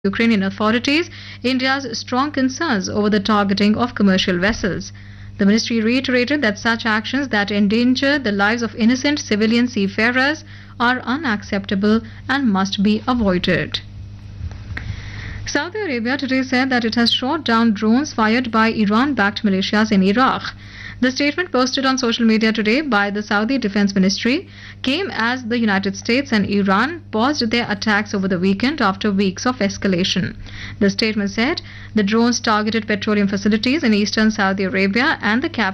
Ukrainian authorities India's strong concerns over the targeting of commercial vessels. The ministry reiterated that such actions that endanger the lives of innocent civilian seafarers are unacceptable and must be avoided. Saudi Arabia today said that it has shot down drones fired by Iran-backed militias in Iraq. The statement posted on social media today by the Saudi Defense Ministry came as the United States and Iran paused their attacks over the weekend after weeks of escalation. The statement said the drones targeted petroleum facilities in eastern Saudi Arabia and the capital